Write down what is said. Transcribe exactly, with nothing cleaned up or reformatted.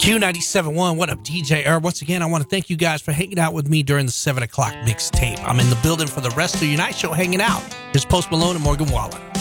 Q ninety-seven point one, what up, D J Herb? Once again, I want to thank you guys for hanging out with me during the seven o'clock mixtape. I'm in the building for the rest of your night show hanging out. Here's Post Malone and Morgan Wallen.